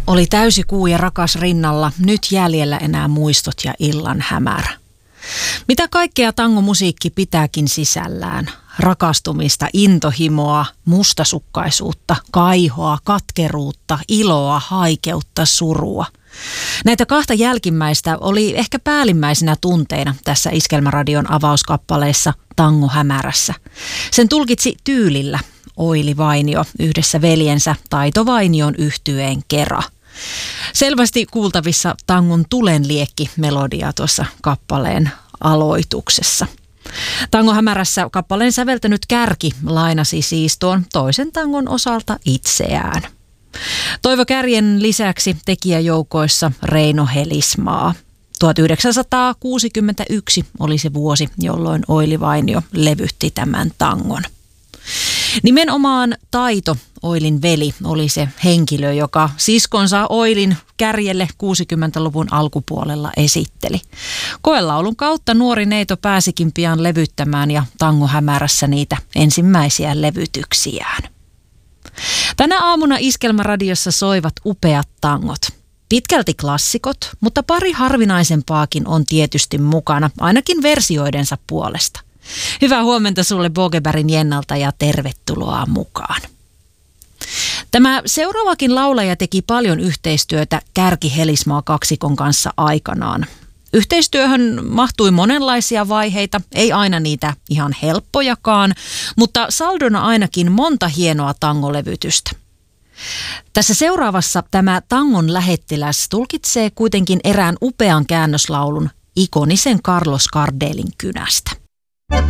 Oli täysi kuu ja rakas rinnalla, nyt jäljellä enää muistot ja illan hämärä. Mitä kaikkea tangomusiikki pitääkin sisällään? Rakastumista, intohimoa, mustasukkaisuutta, kaihoa, katkeruutta, iloa, haikeutta, surua. Näitä kahta jälkimmäistä oli ehkä päällimmäisenä tunteina tässä Iskelmäradion avauskappaleessa Tango hämärässä. Sen tulkitsi tyylillä Oili Vainio yhdessä veljensä Taito Vainion yhtyeen kera. Selvästi kuultavissa tangon tulenliekki melodia tuossa kappaleen aloituksessa. Tango hämärässä kappaleen säveltänyt Kärki lainasi siis tuon toisen tangon osalta itseään. Toivo Kärjen lisäksi tekijäjoukoissa Reino Helismaa. 1961 oli se vuosi, jolloin Oili Vainio levytti tämän tangon. Nimenomaan Taito, Oilin veli, oli se henkilö, joka siskonsa Oilin Kärjelle 60-luvun alkupuolella esitteli. Koelaulun kautta nuori neito pääsikin pian levyttämään ja Tango hämärässä niitä ensimmäisiä levytyksiään. Tänä aamuna Iskelmäradiossa soivat upeat tangot. Pitkälti klassikot, mutta pari harvinaisempaakin on tietysti mukana, ainakin versioidensa puolesta. Hyvää huomenta sulle Bogebergin Jennalta ja tervetuloa mukaan. Tämä seuraavakin laulaja teki paljon yhteistyötä Kärki-Helismaa kaksikon kanssa aikanaan. Yhteistyöhön mahtui monenlaisia vaiheita, ei aina niitä ihan helppojakaan, mutta saldona ainakin monta hienoa tangolevytystä. Tässä seuraavassa tämä tangon lähettiläs tulkitsee kuitenkin erään upean käännöslaulun ikonisen Carlos Gardelin kynästä.